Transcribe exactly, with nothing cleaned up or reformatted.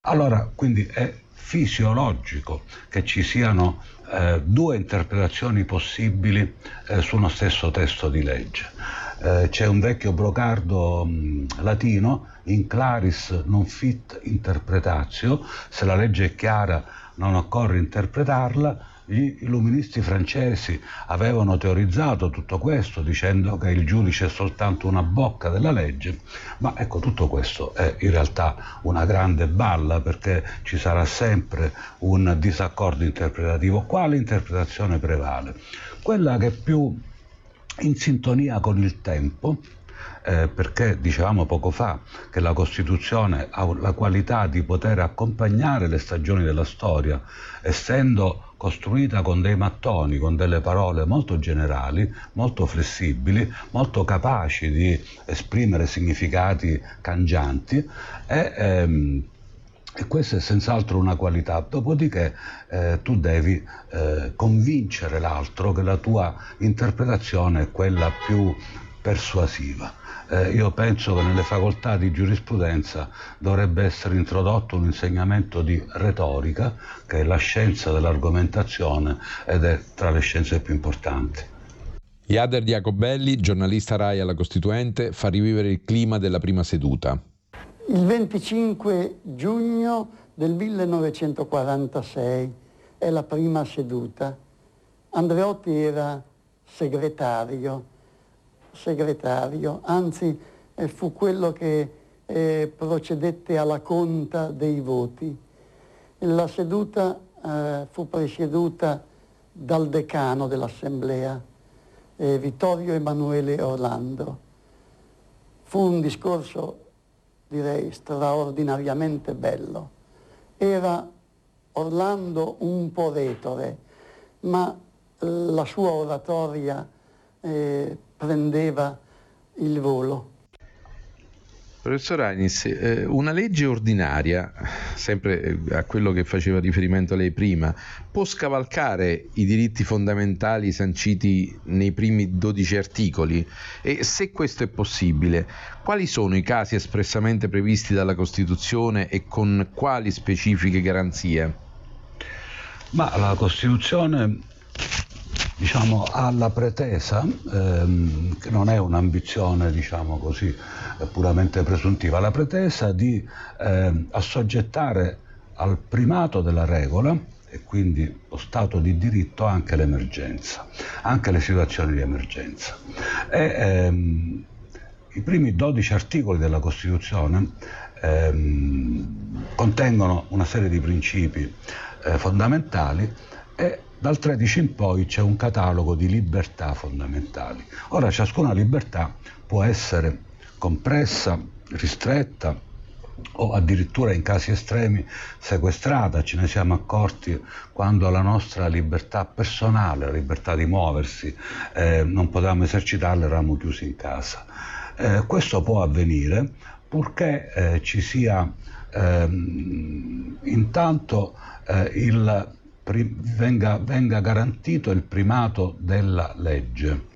Allora, quindi è fisiologico che ci siano eh, due interpretazioni possibili eh, su uno stesso testo di legge. Eh, c'è un vecchio brocardo mh, latino, in claris non fit interpretatio, se la legge è chiara non occorre interpretarla. Gli illuministi francesi avevano teorizzato tutto questo dicendo che il giudice è soltanto una bocca della legge, ma ecco, tutto questo è in realtà una grande balla, perché ci sarà sempre un disaccordo interpretativo. Quale interpretazione prevale? Quella che è più in sintonia con il tempo, eh, perché dicevamo poco fa che la Costituzione ha la qualità di poter accompagnare le stagioni della storia, essendo costruita con dei mattoni, con delle parole molto generali, molto flessibili, molto capaci di esprimere significati cangianti, e ehm, E questa è senz'altro una qualità. Dopodiché eh, tu devi eh, convincere l'altro che la tua interpretazione è quella più persuasiva. Eh, io penso che nelle facoltà di giurisprudenza dovrebbe essere introdotto un insegnamento di retorica, che è la scienza dell'argomentazione ed è tra le scienze più importanti. Jader Jacobelli, giornalista Rai alla Costituente, fa rivivere il clima della prima seduta. Il venticinque giugno del millenovecentoquarantasei è la prima seduta. Andreotti era segretario, segretario, anzi eh, fu quello che eh, procedette alla conta dei voti. La seduta eh, fu presieduta dal decano dell'Assemblea, eh, Vittorio Emanuele Orlando. Fu un discorso, direi, straordinariamente bello. Era Orlando un po' retore, ma la sua oratoria eh, prendeva il volo. Professor Ainis, eh, una legge ordinaria, sempre a quello che faceva riferimento lei prima, può scavalcare i diritti fondamentali sanciti nei primi dodici articoli? E se questo è possibile, quali sono i casi espressamente previsti dalla Costituzione e con quali specifiche garanzie? Ma la Costituzione, diciamo, ha la pretesa, ehm, che non è un'ambizione, diciamo così, puramente presuntiva, la pretesa di eh, assoggettare al primato della regola, e quindi lo stato di diritto, anche l'emergenza, anche le situazioni di emergenza. E, ehm, i primi dodici articoli della Costituzione ehm, contengono una serie di principi eh, fondamentali, e dal tredici in poi c'è un catalogo di libertà fondamentali. Ora, ciascuna libertà può essere compressa, ristretta o addirittura in casi estremi sequestrata. Ce ne siamo accorti quando la nostra libertà personale, la libertà di muoversi, eh, non potevamo esercitarla, eravamo chiusi in casa. Eh, questo può avvenire purché eh, ci sia ehm, intanto eh, il Venga, venga garantito il primato della legge.